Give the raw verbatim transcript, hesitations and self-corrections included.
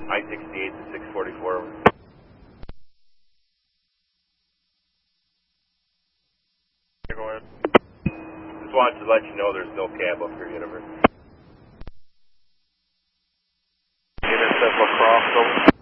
I sixty-eight to six forty-four. Over. Go ahead. Just wanted to let you know there's no cab up here yet, over. Intercept across, over.